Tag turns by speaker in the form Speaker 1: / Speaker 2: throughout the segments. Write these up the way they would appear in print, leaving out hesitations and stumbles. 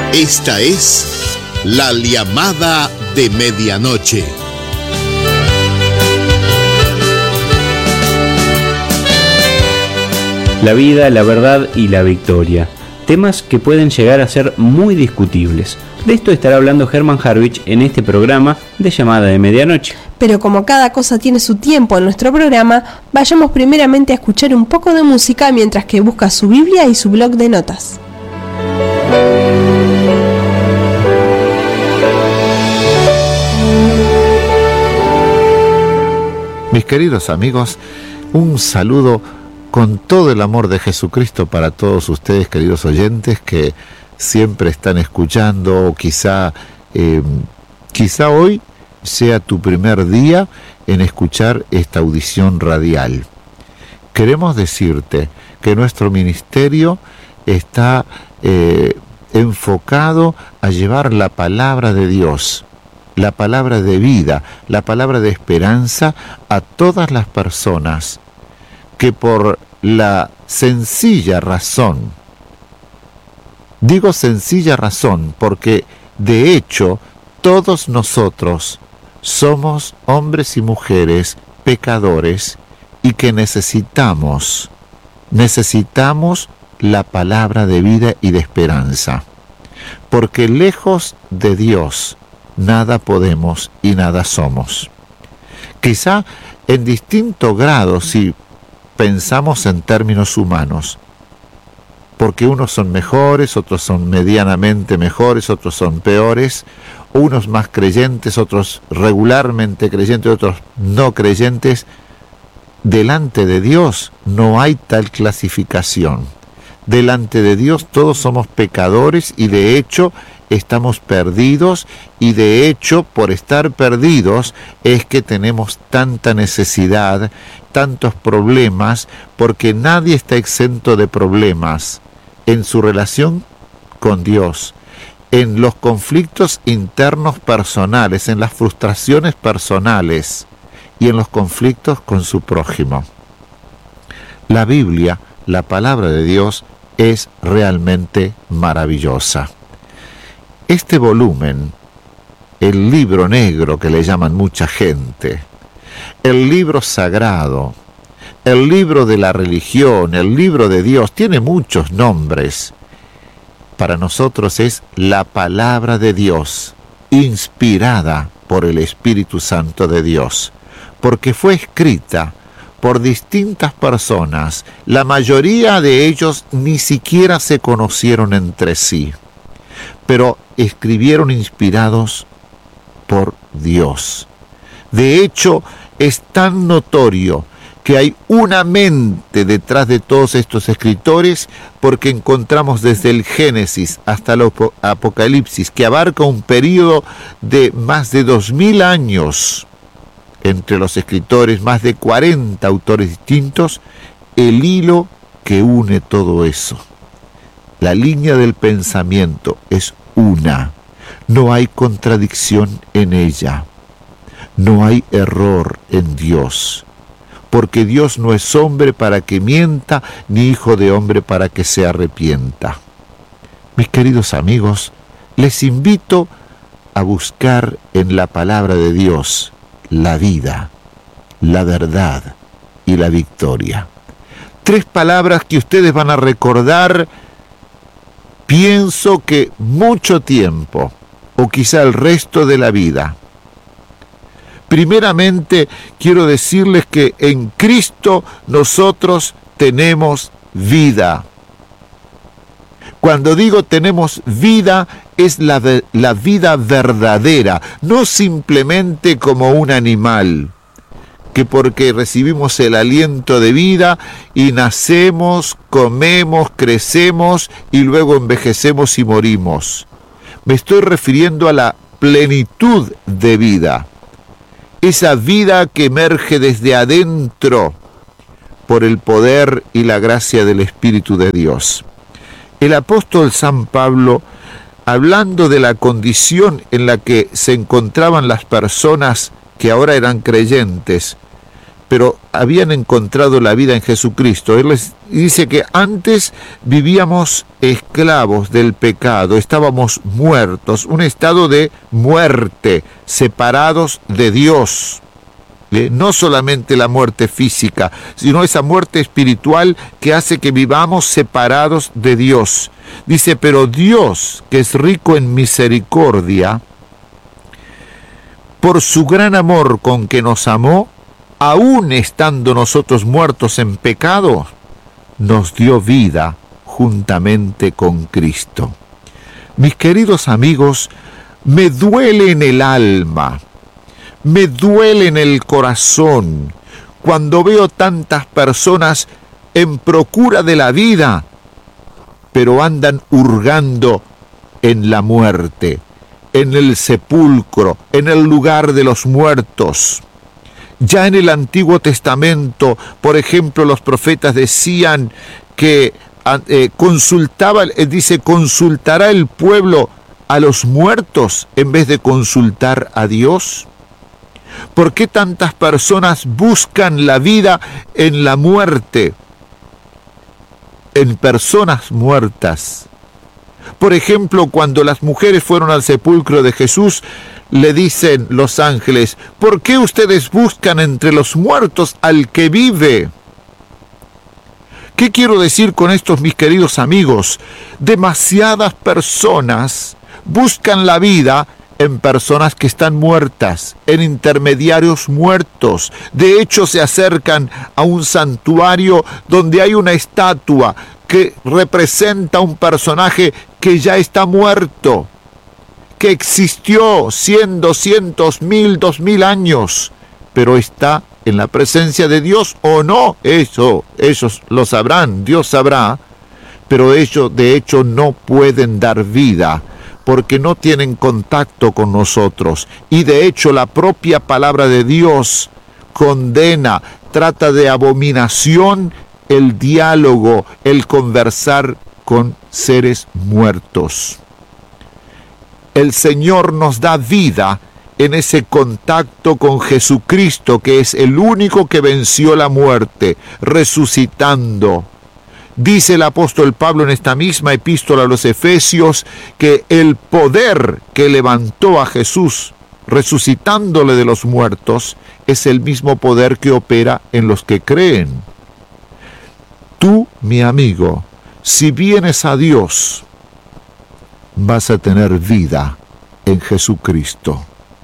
Speaker 1: Esta es la llamada de medianoche.
Speaker 2: La vida, la verdad y la victoria. Temas que pueden llegar a ser muy discutibles. De esto estará hablando Hermann Harwich en este programa de llamada de medianoche.
Speaker 3: Pero como cada cosa tiene su tiempo en nuestro programa, vayamos primeramente a escuchar un poco de música mientras que busca su Biblia y su blog de notas.
Speaker 4: Mis queridos amigos, un saludo con todo el amor de Jesucristo para todos ustedes, queridos oyentes, que siempre están escuchando, o quizá hoy sea tu primer día en escuchar esta audición radial. Queremos decirte que nuestro ministerio está enfocado a llevar la palabra de Dios, la palabra de vida, la palabra de esperanza a todas las personas que por la sencilla razón, digo sencilla razón porque de hecho todos nosotros somos hombres y mujeres pecadores y que necesitamos la palabra de vida y de esperanza, porque lejos de Dios nada podemos y nada somos. Quizá en distinto grado si pensamos en términos humanos, porque unos son mejores, otros son medianamente mejores, otros son peores, unos más creyentes, otros regularmente creyentes, otros no creyentes. Delante de Dios no hay tal clasificación. Delante de Dios todos somos pecadores y de hecho estamos perdidos, y de hecho por estar perdidos es que tenemos tanta necesidad, tantos problemas, porque nadie está exento de problemas en su relación con Dios, en los conflictos internos personales, en las frustraciones personales y en los conflictos con su prójimo. La Biblia, la palabra de Dios, es realmente maravillosa. Este volumen, el libro negro que le llaman mucha gente, el libro sagrado, el libro de la religión, el libro de Dios, tiene muchos nombres. Para nosotros es la palabra de Dios, inspirada por el Espíritu Santo de Dios, porque fue escrita por distintas personas. La mayoría de ellos ni siquiera se conocieron entre sí, pero escribieron inspirados por Dios. De hecho, es tan notorio que hay una mente detrás de todos estos escritores, porque encontramos desde el Génesis hasta el Apocalipsis, que abarca un periodo de más de 2000 años, entre los escritores, más de 40 autores distintos, el hilo que une todo eso. La línea del pensamiento es una, no hay contradicción en ella, no hay error en Dios, porque Dios no es hombre para que mienta, ni hijo de hombre para que se arrepienta. Mis queridos amigos, les invito a buscar en la palabra de Dios la vida, la verdad y la victoria. 3 palabras que ustedes van a recordar, pienso que mucho tiempo, o quizá el resto de la vida. Primeramente, quiero decirles que en Cristo nosotros tenemos vida. Cuando digo tenemos vida, es la vida verdadera, no simplemente como un animal, que porque recibimos el aliento de vida y nacemos, comemos, crecemos y luego envejecemos y morimos. Me estoy refiriendo a la plenitud de vida, esa vida que emerge desde adentro por el poder y la gracia del Espíritu de Dios. El apóstol San Pablo, hablando de la condición en la que se encontraban las personas que ahora eran creyentes, pero habían encontrado la vida en Jesucristo. Él les dice que antes vivíamos esclavos del pecado, estábamos muertos, un estado de muerte, separados de Dios. No solamente la muerte física, sino esa muerte espiritual que hace que vivamos separados de Dios. Dice, pero Dios, que es rico en misericordia, por su gran amor con que nos amó, aun estando nosotros muertos en pecado, nos dio vida juntamente con Cristo. Mis queridos amigos, me duele en el alma, me duele en el corazón cuando veo tantas personas en procura de la vida, pero andan hurgando en la muerte, en el sepulcro, en el lugar de los muertos. Ya en el Antiguo Testamento, por ejemplo, los profetas decían que consultará el pueblo a los muertos en vez de consultar a Dios. ¿Por qué tantas personas buscan la vida en la muerte, en personas muertas? Por ejemplo, cuando las mujeres fueron al sepulcro de Jesús, le dicen los ángeles, ¿por qué ustedes buscan entre los muertos al que vive? ¿Qué quiero decir con esto, mis queridos amigos? Demasiadas personas buscan la vida en personas que están muertas, en intermediarios muertos. De hecho, se acercan a un santuario donde hay una estatua que representa un personaje que ya está muerto, que existió 100, 200, 1000, 2000 años, pero está en la presencia de Dios o no. Eso ellos lo sabrán, Dios sabrá, pero ellos de hecho no pueden dar vida porque no tienen contacto con nosotros. Y de hecho la propia palabra de Dios condena, trata de abominación el diálogo, el conversar con seres muertos. El Señor nos da vida en ese contacto con Jesucristo, que es el único que venció la muerte, resucitando. Dice el apóstol Pablo en esta misma epístola a los Efesios que el poder que levantó a Jesús, resucitándole de los muertos, es el mismo poder que opera en los que creen. Tú, mi amigo, si vienes a Dios, vas a tener vida en Jesucristo.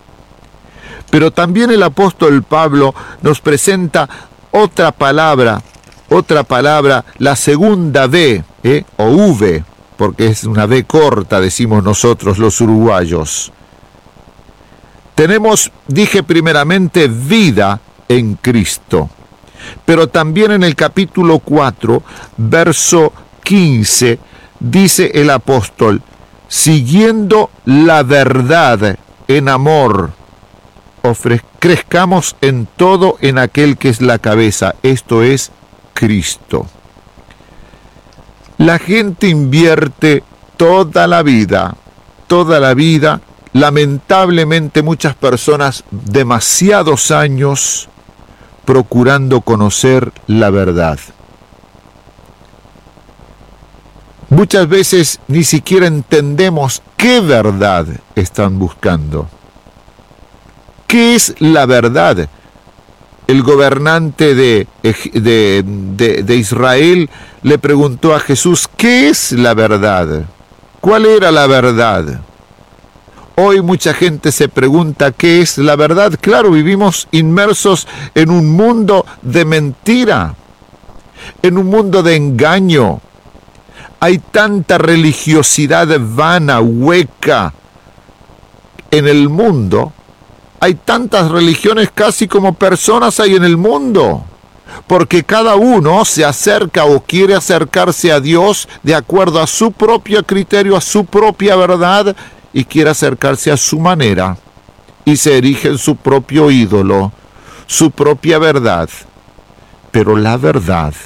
Speaker 4: Pero también el apóstol Pablo nos presenta otra palabra, la segunda V, o V, porque es una V corta, decimos nosotros los uruguayos. Tenemos, dije primeramente, vida en Cristo. Pero también en el capítulo 4, verso 15, dice el apóstol, siguiendo la verdad en amor, crezcamos en todo en aquel que es la cabeza, esto es Cristo. La gente invierte toda la vida, lamentablemente muchas personas demasiados años procurando conocer la verdad. Muchas veces ni siquiera entendemos qué verdad están buscando. ¿Qué es la verdad? El gobernante de Israel le preguntó a Jesús, ¿qué es la verdad? ¿Cuál era la verdad? Hoy mucha gente se pregunta ¿qué es la verdad? Claro, vivimos inmersos en un mundo de mentira, en un mundo de engaño. Hay tanta religiosidad vana, hueca en el mundo. Hay tantas religiones casi como personas hay en el mundo. Porque cada uno se acerca o quiere acercarse a Dios de acuerdo a su propio criterio, a su propia verdad, y quiere acercarse a su manera, y se erige en su propio ídolo, su propia verdad. Pero la verdad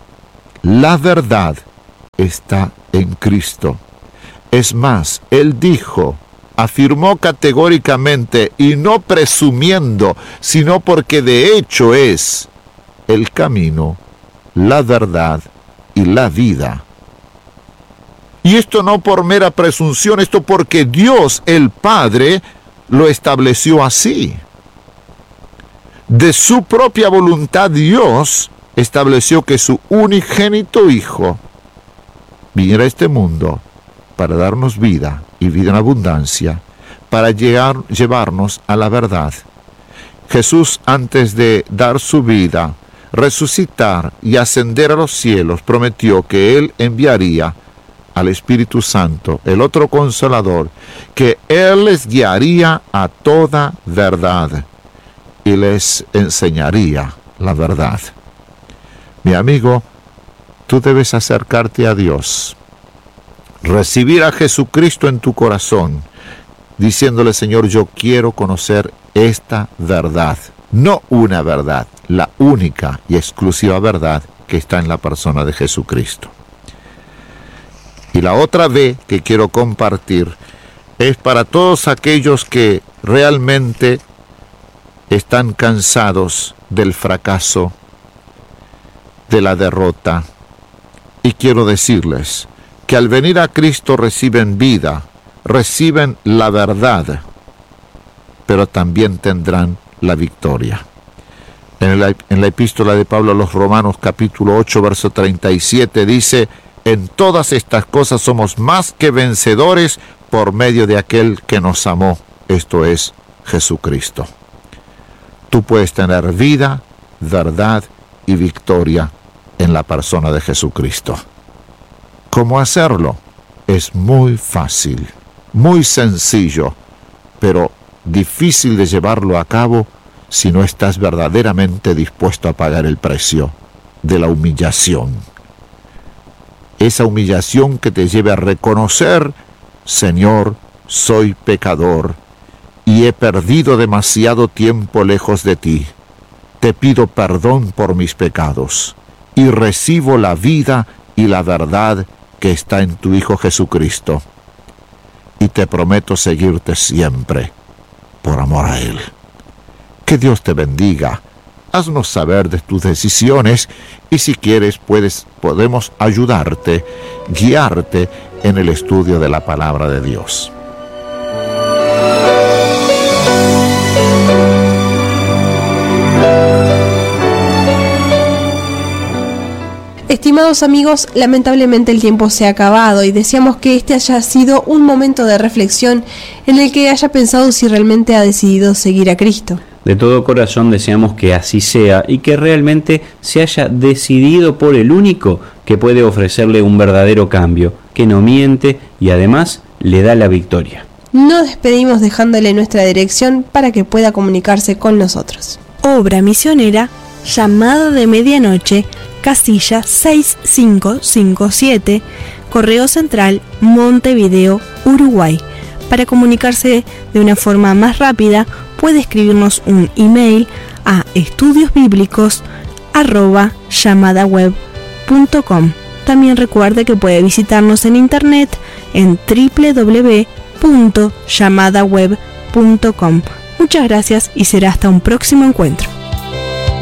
Speaker 4: está en Cristo. Es más, Él afirmó categóricamente, y no presumiendo, sino porque de hecho es, el camino, la verdad y la vida. Y esto no por mera presunción, esto porque Dios el Padre lo estableció así. De su propia voluntad Dios estableció que su unigénito Hijo viniera a este mundo para darnos vida y vida en abundancia, para llevarnos a la verdad. Jesús, antes de dar su vida, resucitar y ascender a los cielos, prometió que Él enviaría al Espíritu Santo, el otro Consolador, que Él les guiaría a toda verdad y les enseñaría la verdad. Mi amigo, tú debes acercarte a Dios, recibir a Jesucristo en tu corazón, diciéndole: Señor, yo quiero conocer esta verdad, no una verdad, la única y exclusiva verdad que está en la persona de Jesucristo. Y la otra B que quiero compartir es para todos aquellos que realmente están cansados del fracaso, de la derrota. Y quiero decirles que al venir a Cristo reciben vida, reciben la verdad, pero también tendrán la victoria. En la epístola de Pablo a los Romanos, capítulo 8, verso 37, dice: en todas estas cosas somos más que vencedores por medio de aquel que nos amó, esto es, Jesucristo. Tú puedes tener vida, verdad y victoria en la persona de Jesucristo. ¿Cómo hacerlo? Es muy fácil, muy sencillo, pero difícil de llevarlo a cabo si no estás verdaderamente dispuesto a pagar el precio de la humillación. Esa humillación que te lleve a reconocer: Señor, soy pecador y he perdido demasiado tiempo lejos de ti. Te pido perdón por mis pecados y recibo la vida y la verdad que está en tu Hijo Jesucristo. Y te prometo seguirte siempre por amor a Él. Que Dios te bendiga. Haznos saber de tus decisiones y si quieres podemos ayudarte, guiarte en el estudio de la palabra de Dios.
Speaker 3: Estimados amigos, lamentablemente el tiempo se ha acabado y deseamos que este haya sido un momento de reflexión en el que haya pensado si realmente ha decidido seguir a Cristo.
Speaker 2: De todo corazón deseamos que así sea y que realmente se haya decidido por el único que puede ofrecerle un verdadero cambio, que no miente y además le da la victoria.
Speaker 3: Nos despedimos dejándole nuestra dirección para que pueda comunicarse con nosotros.
Speaker 5: Obra misionera, Llamada de Medianoche, casilla 6557, Correo Central, Montevideo, Uruguay. Para comunicarse de una forma más rápida, puede escribirnos un email a estudiosbiblicos@llamadaweb.com. También recuerde que puede visitarnos en internet en www.llamadaweb.com. Muchas gracias y será hasta un próximo encuentro.